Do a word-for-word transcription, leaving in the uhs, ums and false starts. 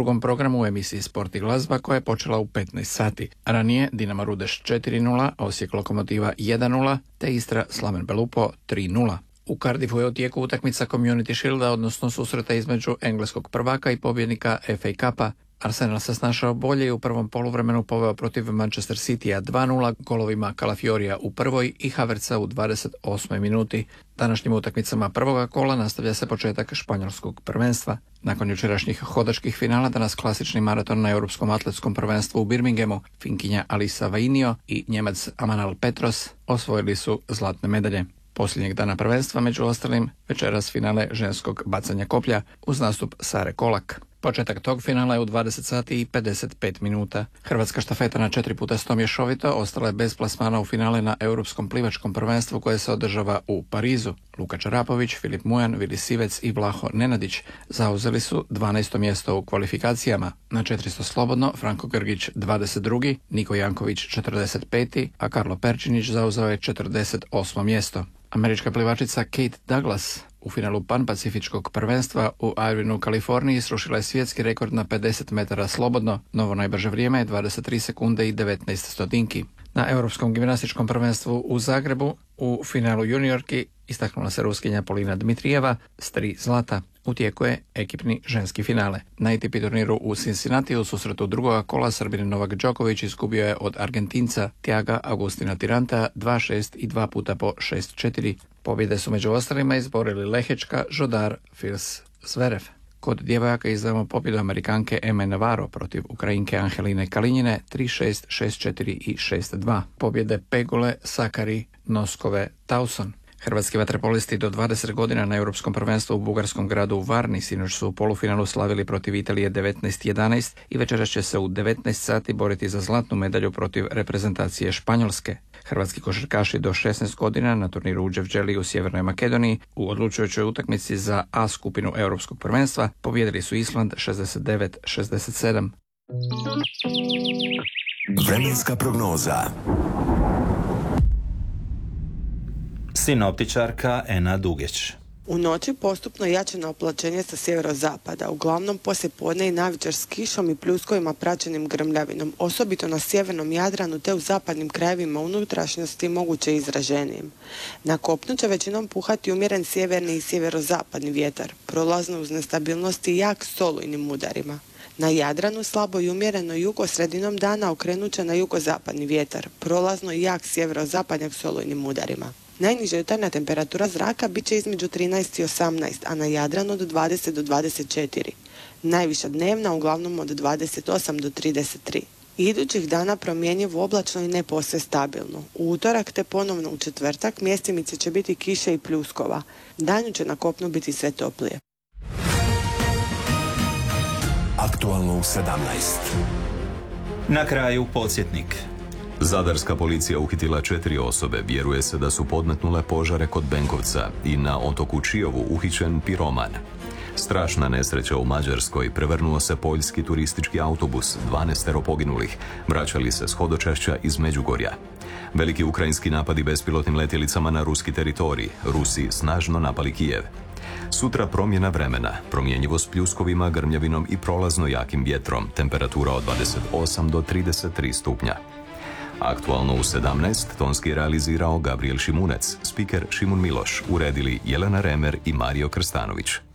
drugom programu u emisiji Sport i glazba koja je počela u petnaest sati. Ranije Dinamo Rudeš četiri nula, Osijek Lokomotiva jedan nula te Istra Slaven Belupo tri nula. U Cardiffu je u tijeku utakmica Community Shielda, odnosno susreta između engleskog prvaka i pobjednika F A Cupa. Arsenal se snašao bolje i u prvom poluvremenu poveo protiv Manchester Citya dva nula golovima Calafiorija u prvoj i Havertza u dvadeset osmoj minuti. Današnjim utakmicama prvoga kola nastavlja se početak španjolskog prvenstva. Nakon jučerašnjih hodačkih finala danas klasični maraton na Europskom atletskom prvenstvu u Birminghamu. Finkinja Alisa Vainio i Njemac Amanal Petros osvojili su zlatne medalje. Posljednjeg dana prvenstva, među ostalim, večeras finale ženskog bacanja koplja uz nastup Sare Kolak. Početak tog finala je u dvadeset sati i pedeset pet minuta. Hrvatska štafeta na četiri puta sto mješovito ostala je bez plasmana u finale na Europskom plivačkom prvenstvu koje se održava u Parizu. Luka Čarapović, Filip Mujan, Vili Sivec i Vlaho Nenadić zauzeli su dvanaesto mjesto u kvalifikacijama. Na četiristo slobodno Franko Grgić dvadeset drugi, Niko Janković četrdeset peti, a Karlo Perčinić zauzeo je četrdeset osmo mjesto. Američka plivačica Kate Douglas u finalu Pan-Pacifičkog prvenstva u Irvinu, Kaliforniji srušila je svjetski rekord na pedeset metara slobodno. Novo najbrže vrijeme je dvadeset tri sekunde i devetnaest stotinki. Na Europskom gimnastičkom prvenstvu u Zagrebu u finalu juniorki istaknula se Ruskinja Polina Dmitrijeva s tri zlata. U tijeku je ekipni ženski finale. Na A T P turniru u Cincinnati u susretu drugoga kola Srbin Novak Đoković izgubio je od Argentinca Tiaga Agustina Tiranta dva šest i dva puta po šest četiri. Pobjede su među ostalima izborili Lehečka, Žodar, Fils, Zverev. Kod djevojaka izdajemo pobjedu Amerikanke Eme Navarro protiv Ukrajinke Angeline Kalinjine tri šest, šest četiri i šest dva. Pobjede Pegule, Sakari, Noskove, Tauson. Hrvatski vaterpolisti do dvadeset godina na Europskom prvenstvu u bugarskom gradu Varni sinoć su u polufinalu slavili protiv Italije devetnaest jedanaest i večeras će se u devetnaest sati boriti za zlatnu medalju protiv reprezentacije Španjolske. Hrvatski košarkaši do šesnaest godina na turniru u Dževdželi u Sjevernoj Makedoniji u odlučujućoj utakmici za A skupinu Europskog prvenstva pobijedili su Island šezdeset devet šezdeset sedam. Vremenska prognoza. Sinoptičarka Ena Dugeć. U noći postupno jače oblačenje sa sjeverozapada, uglavnom poslijepodne i navečer s kišom i pljuskovima praćenim grmljavinom, osobito na sjevernom Jadranu te u zapadnim krajevima unutrašnjosti moguće izraženijim. Na kopnu će većinom puhati umjeren sjeverni i sjeverozapadni vjetar, prolazno uz nestabilnosti i jak s olujnim udarima. Na Jadranu slabo i umjereno jugo sredinom dana okrenut će na jugozapadni vjetar, prolazno i jak sjeverozapadnjak s olujnim udarima. Najniža jutarnja temperatura zraka bit će između trinaest i osamnaest, a na Jadranu od dvadeset do dvadeset četiri. Najviša dnevna uglavnom od dvadeset osam do trideset tri. Idućih dana promjenjivo oblačno i ne posve stabilno. U utorak te ponovno u četvrtak mjestimice će biti kiše i pljuskova. Danju će na kopnu biti sve toplije. Aktualno u sedamnaest. Na kraju podsjetnik. Zadarska policija uhitila četiri osobe, vjeruje se da su podmetnule požare kod Benkovca i na otoku Čiovu uhićen piroman. Strašna nesreća u Mađarskoj, prevrnuo se poljski turistički autobus, dvanaestero poginulih, vraćali se s hodočašća iz Međugorja. Veliki ukrajinski napadi bespilotnim letjelicama na ruski teritorij, Rusi snažno napali Kijev. Sutra promjena vremena, promjenjivo s pljuskovima, grmljavinom i prolazno jakim vjetrom, temperatura od dvadeset osam do trideset tri stupnja. Aktualno u sedamnaest tonski je realizirao Gabriel Šimunec, spiker Šimun Miloš, uredili Jelena Remer i Mario Krstanović.